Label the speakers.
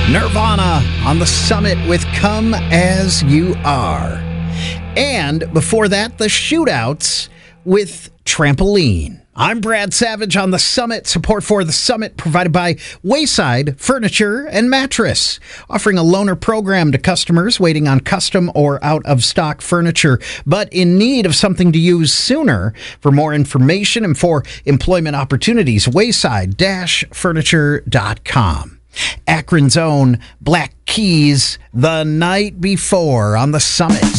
Speaker 1: Nirvana on the Summit with Come As You Are. And before that, the Shootouts with Trampoline. I'm Brad Savage on the Summit. Support for the Summit provided by Wayside Furniture and Mattress, offering a loaner program to customers waiting on custom or out-of-stock furniture, but in need of something to use sooner. For more information and for employment opportunities, wayside-furniture.com. Akron's own Black Keys, The Night Before on the Summit.